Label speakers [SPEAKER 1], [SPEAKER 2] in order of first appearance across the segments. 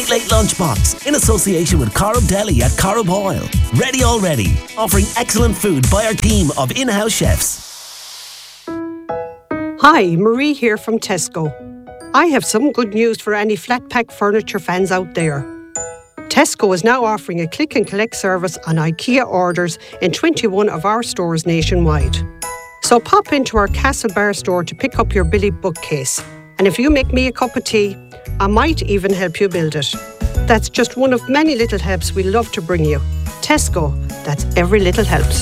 [SPEAKER 1] Late Late Lunchbox in association with Corrib Deli at Corrib Oil. Ready already, offering excellent food by our team of in-house chefs.
[SPEAKER 2] Hi, Marie here from Tesco. I have some good news for any flat pack furniture fans out there. Tesco is now offering a click and collect service on IKEA orders in 21 of our stores nationwide. So pop into our Castlebar store to pick up your Billy bookcase. And if you make me a cup of tea, I might even help you build it. That's just one of many little helps we love to bring you. Tesco, that's every little helps.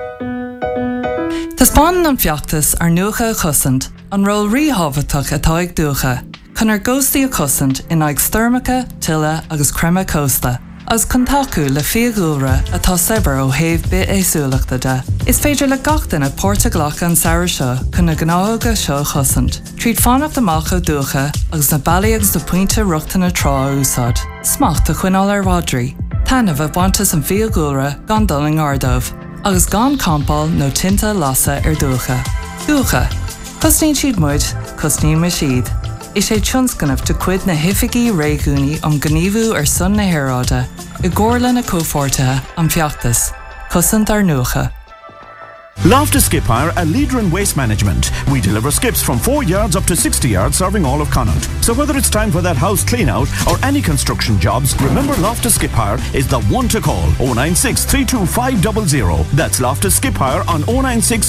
[SPEAKER 3] Tá spáin an fiachtas ar nuacha a chusant, an ról ríhabhatach atá ag dúcha, chun ar ghóstaí a chusant in ag styrmacha, tilla agus crema costa, as contacu le fiagúra atá sebar ó héh bit éasúlachta de. Is féidir le gachtain a Portaglach an saoir seo chun na gnága seo chusant. Tríd fánacht amach ó dúcha agus na bailí agus do puinte ruachta na trá úsad. Smacht a chuinál ar Rodri. Tanna bheith bantas an fiagúra gan doling ardómh, agus gan campáil nó tinta lasa ar dúcha. Dúcha. Cosnín siad muid, cosnín me siad. Is sé tionscanmh de cuid na hifigií réigúnaí am gníomhú ar son na hairáide, I gcomharla na cófortathe an fiachtas. Cosant ar nuacha.
[SPEAKER 4] Loftus Skip Hire, a leader in waste management. We deliver skips from 4 yards up to 60 yards, serving all of Connaught. So whether it's time for that house clean out or any construction jobs, remember Loftus Skip Hire is the one to call. 096 325 That's Loftus Skip Hire on 096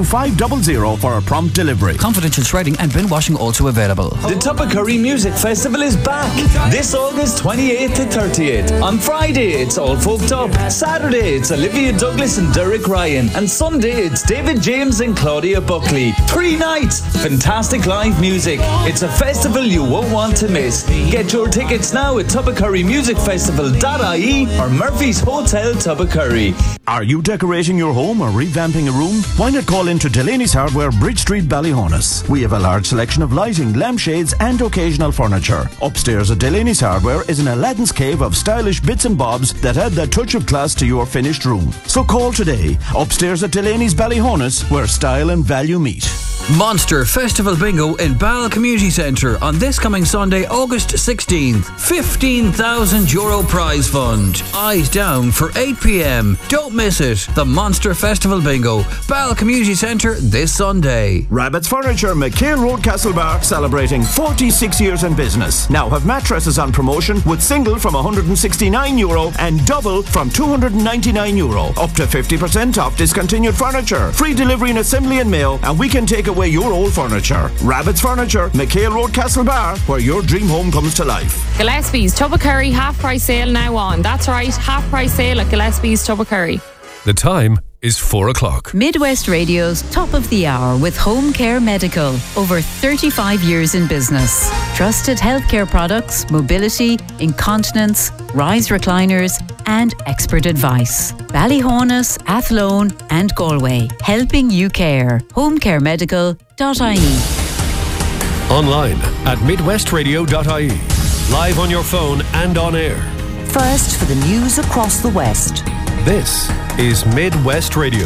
[SPEAKER 4] 325 for a prompt delivery.
[SPEAKER 5] Confidential shredding and bin washing also available.
[SPEAKER 6] The Tubbercurry Music Festival is back this August 28th to 30th. On Friday, it's All Folked Up. Saturday, it's Olivia Douglas and Derek Ryan. And Sunday, it's David James and Claudia Buckley. 3 nights, fantastic live music. It's a festival you won't want to miss. Get your tickets now at tubbercurrymusicfestival.ie or Murphy's Hotel Tubbercurry.
[SPEAKER 4] Are you decorating your home or revamping a room? Why not call into Delaney's Hardware, Bridge Street, Ballyhonus? We have a large selection of lighting, lampshades and occasional furniture. Upstairs at Delaney's Hardware is an Aladdin's cave of stylish bits and bobs that add that touch of class to your finished room. So call today. Upstairs at Delaney's Ballyhonus, where style and value meet.
[SPEAKER 5] Monster Festival Bingo in Ball Community Centre on this coming Sunday, August 16th. €15,000 prize fund. Eyes down for 8 p.m. Don't miss it. The Monster Festival Bingo, Ball Community Centre this Sunday.
[SPEAKER 4] Rabbit's Furniture, McHale Road, Castlebar, celebrating 46 years in business. Now have mattresses on promotion with single from €169 and double from €299. Up to 50% off discontinued furniture. Free delivery and assembly and mail, and we can take away your old furniture. Rabbit's Furniture, McHale Road, Castlebar, where your dream home comes to life.
[SPEAKER 7] Gillespie's Tubbercurry half price sale now on. That's right, half price sale at Gillespie's Tubbercurry.
[SPEAKER 8] The time is 4 o'clock.
[SPEAKER 9] Midwest Radio's Top of the Hour with Home Care Medical. Over 35 years in business. Trusted healthcare products, mobility, incontinence, rise recliners and expert advice. Ballyhonus, Athlone and Galway. Helping you care. homecaremedical.ie.
[SPEAKER 8] Online at midwestradio.ie. Live on your phone and on air.
[SPEAKER 10] First for the news across the West.
[SPEAKER 8] This is Midwest Radio.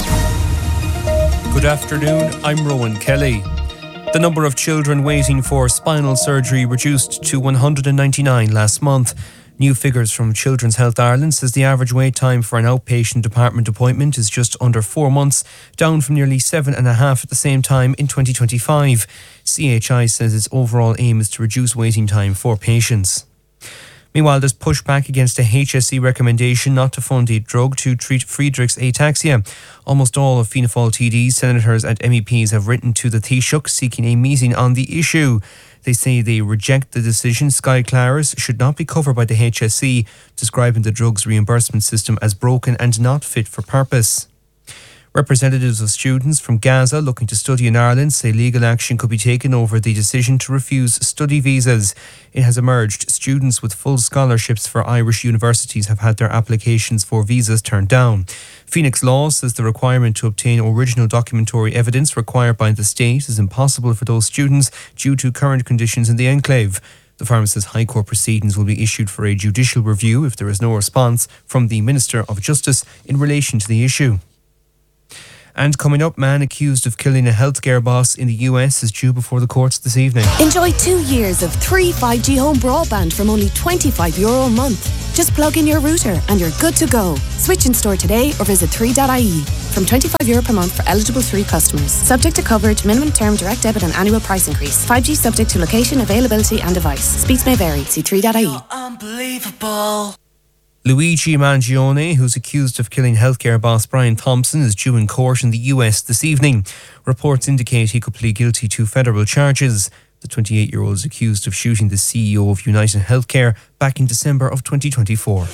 [SPEAKER 11] Good afternoon, I'm Rowan Kelly. The number of children waiting for spinal surgery reduced to 199 last month. New figures from Children's Health Ireland says the average wait time for an outpatient department appointment is just under 4 months, down from nearly 7.5 at the same time in 2025. CHI says its overall aim is to reduce waiting time for patients. Meanwhile, there's pushback against a HSE recommendation not to fund a drug to treat Friedreich's ataxia. Almost all of Fianna Fáil TDs, senators and MEPs have written to the Taoiseach seeking a meeting on the issue. They say they reject the decision Sky Claris should not be covered by the HSE, describing the drug's reimbursement system as broken and not fit for purpose. Representatives of students from Gaza looking to study in Ireland say legal action could be taken over the decision to refuse study visas. It has emerged students with full scholarships for Irish universities have had their applications for visas turned down. Phoenix Law says the requirement to obtain original documentary evidence required by the state is impossible for those students due to current conditions in the enclave. The firm says High Court proceedings will be issued for a judicial review if there is no response from the Minister of Justice in relation to the issue. And coming up, man accused of killing a healthcare boss in the US is due before the courts this evening.
[SPEAKER 12] Enjoy 2 years of 3 5G home broadband from only €25 a month. Just plug in your router and you're good to go. Switch in store today or visit 3.ie. From €25 per month for eligible 3 customers. Subject to coverage, minimum term, direct debit and annual price increase. 5G subject to location, availability and device. Speeds may vary. See 3.ie.
[SPEAKER 10] Unbelievable.
[SPEAKER 11] Luigi Mangione, who's accused of killing healthcare boss Brian Thompson, is due in court in the US this evening. Reports indicate he could plead guilty to federal charges. The 28-year-old is accused of shooting the CEO of United Healthcare back in December of 2024.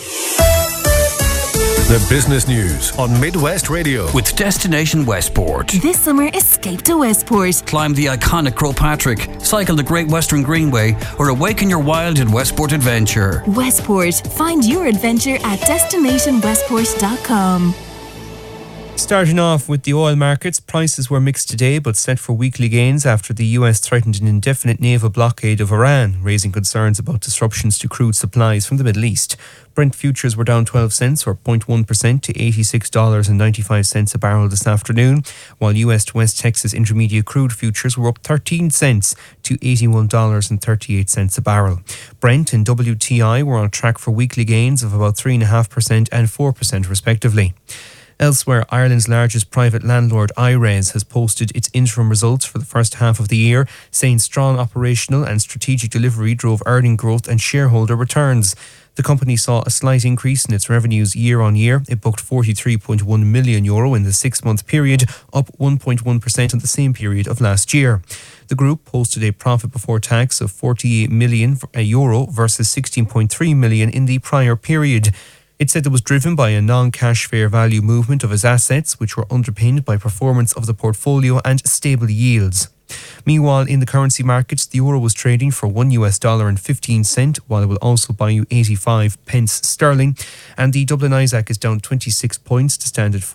[SPEAKER 8] The business news on Midwest Radio.
[SPEAKER 5] With Destination Westport.
[SPEAKER 13] This summer, escape to Westport.
[SPEAKER 5] Climb the iconic Croagh Patrick, cycle the Great Western Greenway, or awaken your wild in Westport Adventure.
[SPEAKER 13] Westport. Find your adventure at destinationwestport.com.
[SPEAKER 11] Starting off with the oil markets, prices were mixed today but set for weekly gains after the US threatened an indefinite naval blockade of Iran, raising concerns about disruptions to crude supplies from the Middle East. Brent futures were down 12 cents or 0.1% to $86.95 a barrel this afternoon, while US to West Texas Intermediate crude futures were up 13 cents to $81.38 a barrel. Brent and WTI were on track for weekly gains of about 3.5% and 4% respectively. Elsewhere, Ireland's largest private landlord, IRES, has posted its interim results for the first half of the year, saying strong operational and strategic delivery drove earning growth and shareholder returns. The company saw a slight increase in its revenues year on year. It booked €43.1 million in the 6-month period, up 1.1% on the same period of last year. The group posted a profit before tax of €48 million versus €16.3 million in the prior period. It said it was driven by a non-cash fair value movement of its assets, which were underpinned by performance of the portfolio and stable yields. Meanwhile, in the currency markets, the euro was trading for $1.15, while it will also buy you 85 pence sterling. And the Dublin Isaac is down 26 points to stand at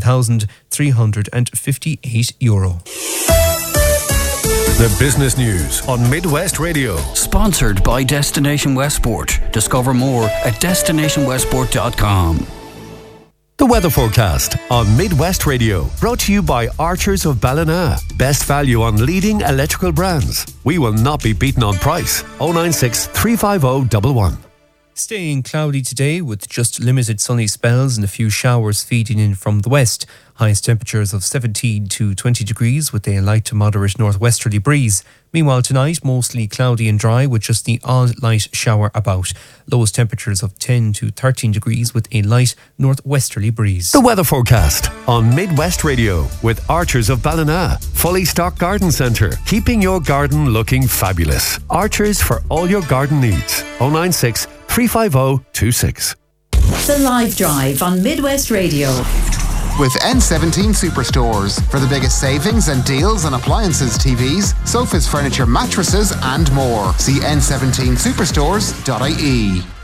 [SPEAKER 11] €14,358.
[SPEAKER 8] The business news on Midwest Radio.
[SPEAKER 5] Sponsored by Destination Westport. Discover more at destinationwestport.com.
[SPEAKER 8] The weather forecast on Midwest Radio. Brought to you by Archers of Ballina. Best value on leading electrical brands. We will not be beaten on price. 096 350 11.
[SPEAKER 11] Staying cloudy today with just limited sunny spells and a few showers feeding in from the west. Highest temperatures of 17 to 20 degrees with a light to moderate northwesterly breeze. Meanwhile tonight, mostly cloudy and dry with just the odd light shower about. Lowest temperatures of 10 to 13 degrees with a light northwesterly breeze.
[SPEAKER 8] The weather forecast on Midwest Radio with Archers of Ballina. Fully stocked garden centre, keeping your garden looking fabulous. Archers for all your garden needs. 096 350 26.
[SPEAKER 9] The Live Drive on Midwest Radio.
[SPEAKER 14] With N17 Superstores for the biggest savings and deals on appliances, TVs, sofas, furniture, mattresses and more. See n17superstores.ie.